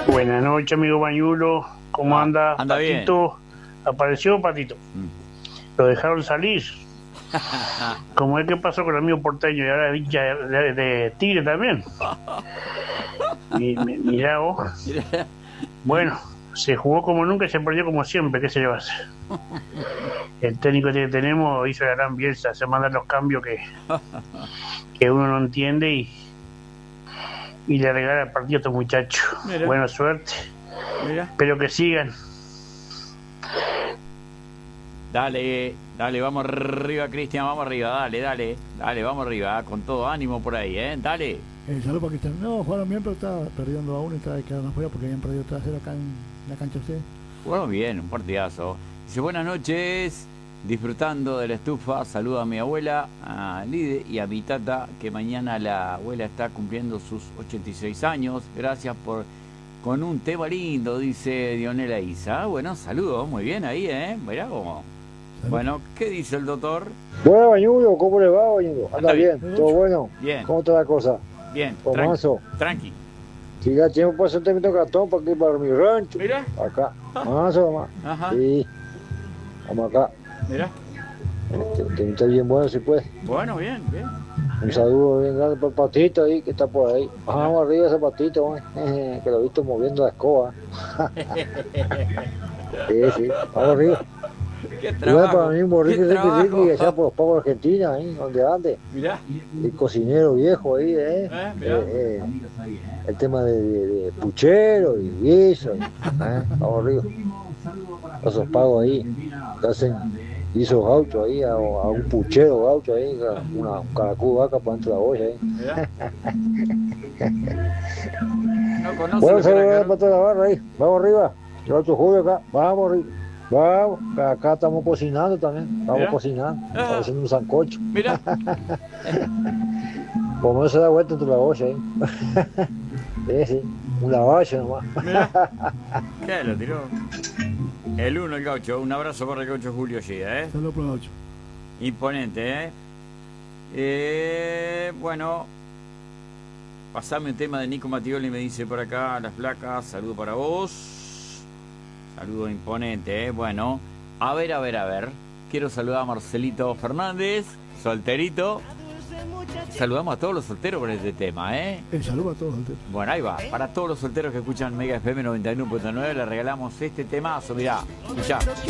Buenas noches, amigo Bañulo. ¿Cómo anda? Anda Patito. Bien. ¿Apareció, Patito? Lo dejaron salir. Como es que pasó con el amigo porteño y ahora hincha de Tigre también. Mirá vos. Bueno, se jugó como nunca y se perdió como siempre. ¿Qué se le va a hacer? El técnico que tenemos hizo la gran Bielsa. Se mandan los cambios que uno no entiende y le regala el partido a estos muchachos. Mira. Buena suerte. Mira. Espero que sigan. Dale, vamos arriba, Cristian, vamos arriba, dale, vamos arriba, con todo ánimo por ahí, dale. Saludos para Cristian. No, jugaron bien, pero estaba perdiendo a uno y estaba quedando afuera porque habían perdido 3-0 acá en la cancha ustedes. Jugaron bien, un partidazo. Dice, buenas noches, disfrutando de la estufa, saludo a mi abuela, a Lide y a mi tata, que mañana la abuela está cumpliendo sus 86 años, gracias con un tema lindo, dice Dionela Isa. Bueno, saludos, muy bien ahí, mirá cómo. Bueno, ¿qué dice el doctor? Bueno, Bañulo, ¿cómo le va, Bañulo? ¿Anda bien? ¿Todo bueno? Bien. ¿Cómo está la cosa? Bien. Tranqui. Si ya tiempo para hacer un cartón para aquí, para mi rancho. Mira. Acá. Manso nomás. Ajá. Sí. Vamos acá. Mira. Está bien bueno, si puede. Bueno, bien. Un saludo bien grande para el Patito ahí, que está por ahí. Vamos arriba ese Patito, que lo he visto moviendo la escoba. Sí. Vamos arriba. Qué trabajo. Para mí, Morrique y allá por los pagos de Argentina, ahí, donde ande. Mirá. El cocinero viejo ahí, el tema de puchero y guiso. Vamos arriba. Esos pagos ahí, que hacen guisos gauchos ahí, a un puchero gaucho ahí, un caracú vaca para dentro de la olla ahí. No conozco. Bueno, saludos para toda la barra ahí. Vamos arriba. Yo otro Julio acá. Vamos arriba. Vamos, acá estamos cocinando también. Estamos cocinando. Estamos haciendo un sancocho. Mira. Como no se da vuelta entre la olla ahí. Sí. Una valla nomás. Mira. ¿Qué lo tiró? El uno, el gaucho. Un abrazo para el gaucho Julio Gida, Saludos para el gaucho. Imponente, bueno. Pasame un tema de Nico Mattioli, me dice por acá, las placas. Saludo para vos. Saludo imponente, Bueno, a ver. Quiero saludar a Marcelito Fernández, solterito. Saludamos a todos los solteros por este tema, Saludo a todos los solteros. Bueno, ahí va. Para todos los solteros que escuchan Mega FM 91.9 le regalamos este temazo, mirá. Escuchá.